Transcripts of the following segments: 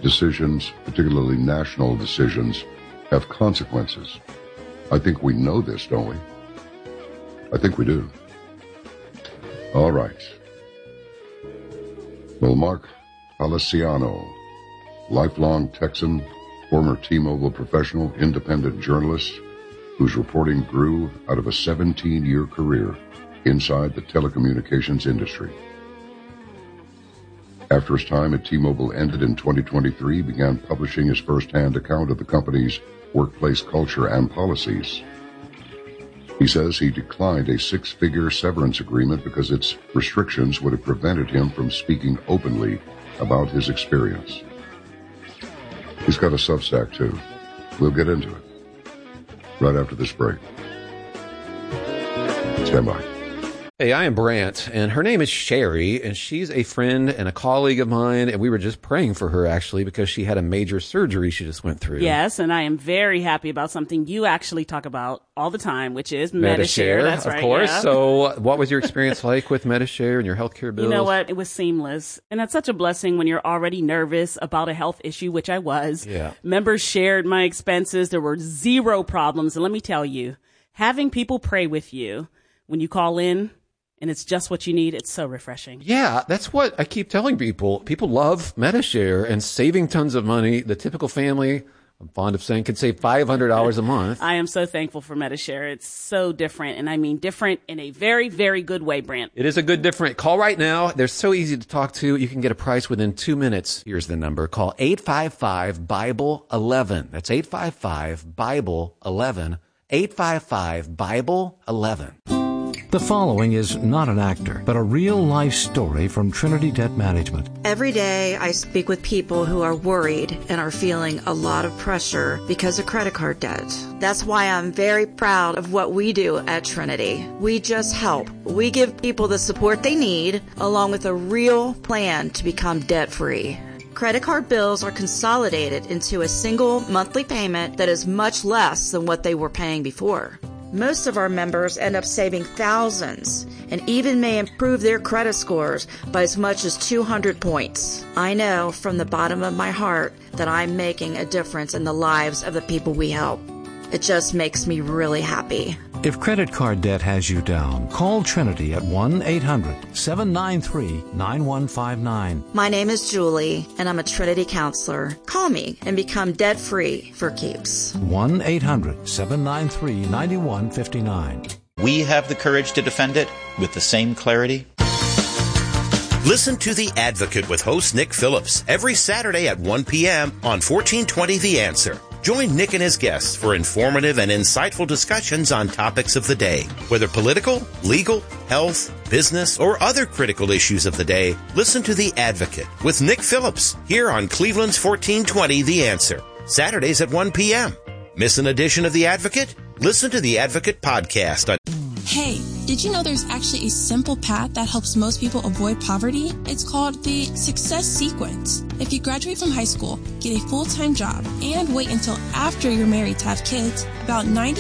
decisions, particularly national decisions, have consequences. I think we know this, don't we? I think we do. All right. Well, Mark Alessiano, lifelong Texan, former T-Mobile professional, independent journalist, whose reporting grew out of a 17-year career inside the telecommunications industry. After his time at T-Mobile ended in 2023, began publishing his first-hand account of the company's workplace culture and policies. He says he declined a six-figure severance agreement because its restrictions would have prevented him from speaking openly about his experience. He's got a Substack, too. We'll get into it right after this break. Stand by. Hey, I am Brant, and her name is Sherry, and she's a friend and a colleague of mine, and we were just praying for her, actually, because she had a major surgery she just went through. Yes, and I am very happy about something you actually talk about all the time, which is Medi-Share. That's right, of course. Yeah. So what was your experience like with Medi-Share and your healthcare bills? You know what? It was seamless. And that's such a blessing when you're already nervous about a health issue, which I was. Yeah. Members shared my expenses. There were zero problems. And let me tell you, having people pray with you when you call in, and it's just what you need, it's so refreshing. Yeah, that's what I keep telling people. People love Medi-Share and saving tons of money. The typical family, I'm fond of saying, could save $500 a month. I am so thankful for Medi-Share. It's so different, and I mean different in a very, very good way, Brant. It is a good different. Call right now. They're so easy to talk to. You can get a price within 2 minutes. Here's the number. Call 855-BIBLE-11. That's 855-BIBLE-11. 855-BIBLE-11. The following is not an actor, but a real-life story from Trinity Debt Management. Every day I speak with people who are worried and are feeling a lot of pressure because of credit card debt. That's why I'm very proud of what we do at Trinity. We just help. We give people the support they need, along with a real plan to become debt-free. Credit card bills are consolidated into a single monthly payment that is much less than what they were paying before. Most of our members end up saving thousands and even may improve their credit scores by as much as 200 points. I know from the bottom of my heart that I'm making a difference in the lives of the people we help. It just makes me really happy. If credit card debt has you down, call Trinity at 1-800-793-9159. My name is Julie, and I'm a Trinity counselor. Call me and become debt-free for keeps. 1-800-793-9159. We have the courage to defend it with the same clarity. Listen to The Advocate with host Nick Phillips every Saturday at 1 p.m. on 1420 The Answer. Join Nick and his guests for informative and insightful discussions on topics of the day. Whether political, legal, health, business, or other critical issues of the day, listen to The Advocate with Nick Phillips here on Cleveland's 1420 The Answer. Saturdays at 1 p.m. Miss an edition of The Advocate? Listen to The Advocate podcast on... Hey, did you know there's actually a simple path that helps most people avoid poverty? It's called the Success Sequence. If you graduate from high school, get a full-time job, and wait until after you're married to have kids, about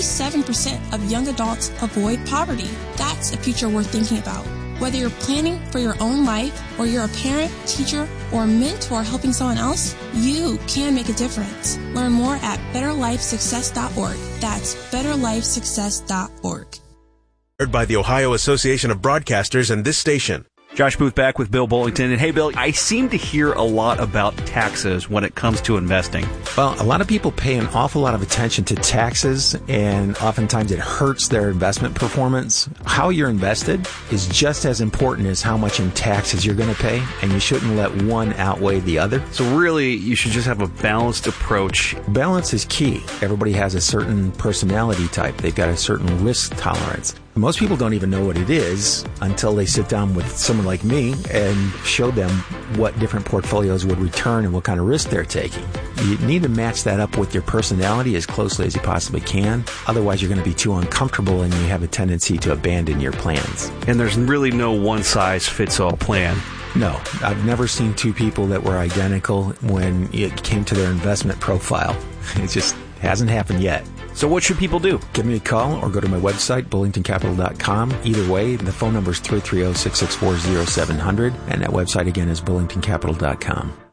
97% of young adults avoid poverty. That's a future worth thinking about. Whether you're planning for your own life, or you're a parent, teacher, or mentor helping someone else, you can make a difference. Learn more at betterlifesuccess.org. That's betterlifesuccess.org. By the Ohio Association of Broadcasters and this station. Josh Booth back with Bill Bullington. And hey, Bill, I seem to hear a lot about taxes when it comes to investing. Well, a lot of people pay an awful lot of attention to taxes, and oftentimes it hurts their investment performance. How you're invested is just as important as how much in taxes you're going to pay, and you shouldn't let one outweigh the other. So really, you should just have a balanced approach. Balance is key. Everybody has a certain personality type. They've got a certain risk tolerance. Most people don't even know what it is until they sit down with someone like me and show them what different portfolios would return and what kind of risk they're taking. You need to match that up with your personality as closely as you possibly can. Otherwise, you're going to be too uncomfortable and you have a tendency to abandon your plans. And there's really no one-size-fits-all plan. No, I've never seen two people that were identical when it came to their investment profile. It just hasn't happened yet. So what should people do? Give me a call or go to my website, bullingtoncapital.com. Either way, the phone number is 330-664-0700, and that website again is bullingtoncapital.com.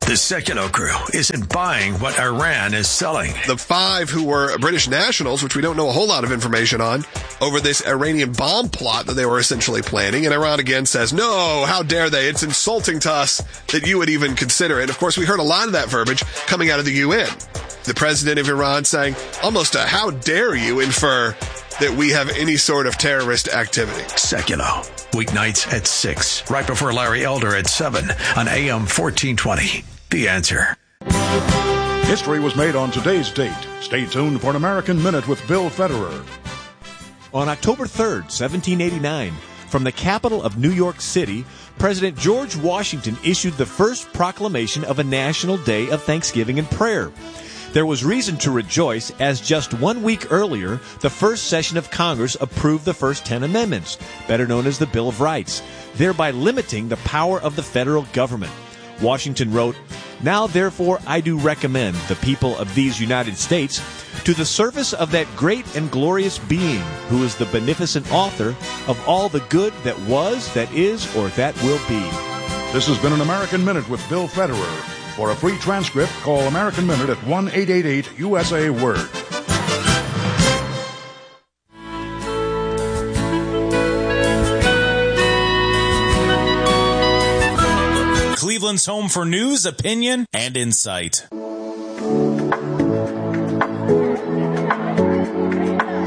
The Sekulow crew isn't buying what Iran is selling. The 5 who were British nationals, which we don't know a whole lot of information on, over this Iranian bomb plot that they were essentially planning. And Iran again says, no, how dare they? It's insulting to us that you would even consider it. Of course, we heard a lot of that verbiage coming out of the UN. The president of Iran saying almost a how dare you infer that we have any sort of terrorist activity. Sekulow, weeknights at 6, right before Larry Elder at 7 on AM 1420. The Answer. History was made on today's date. Stay tuned for an American Minute with Bill Federer. On October 3rd, 1789, from the capital of New York City, President George Washington issued the first proclamation of a national day of thanksgiving and prayer. There was reason to rejoice, as just 1 week earlier, the first session of Congress approved the first 10 amendments, better known as the Bill of Rights, thereby limiting the power of the federal government. Washington wrote, "Now therefore I do recommend the people of these United States to the service of that great and glorious being who is the beneficent author of all the good that was, that is, or that will be." This has been an American Minute with Bill Federer. For a free transcript, call American Minute at 1-888-USA-WORD. Cleveland's home for news, opinion, and insight.